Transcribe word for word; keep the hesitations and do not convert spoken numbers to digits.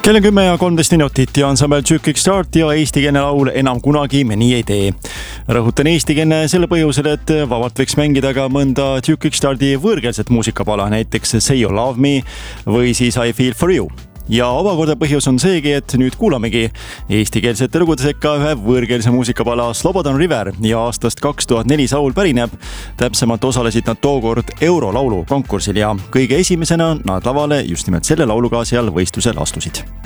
Kell on kümme ja kolmteist minutit ja ansambel Tšükk Start ja eestikeelne laul Enam kunagi me nii ei tee. Rõhutan eestikeelne selle põhjusel, et vabalt võiks mängida ka mõnda Tšükk Starti võõrkeelset muusikapala, näiteks Say You Love Me või siis I Feel For You. Ja omakorda põhjus on seegi, et nüüd kuulamegi eestikeelsete lugude sekka ühe võõrkeelse muusikapala Slobodan River ja aastast kaks tuhat neli saul pärineb. Täpsemalt osalesid nad tookord Eurolaulu konkursil ja kõige esimesena nad lavale just nimelt selle lauluga seal võistlusel astusid.